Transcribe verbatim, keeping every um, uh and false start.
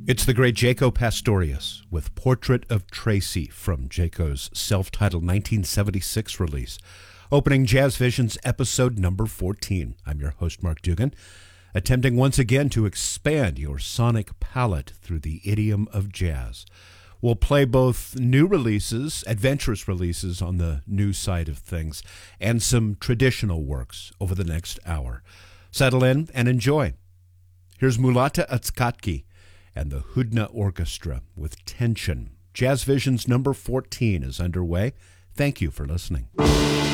It's the great Jaco Pastorius with Portrait of Tracy from Jaco's self-titled nineteen seventy-six release, opening Jazz Visions episode number fourteen. I'm your host, Mark Dugan, attempting once again to expand your sonic palette through the idiom of jazz. We'll play both new releases, adventurous releases on the new side of things, and some traditional works over the next hour. Settle in and enjoy. Here's Mulata Atzkatki and the Hudna Orchestra with Tension. Jazz Visions number fourteen is underway. Thank you for listening.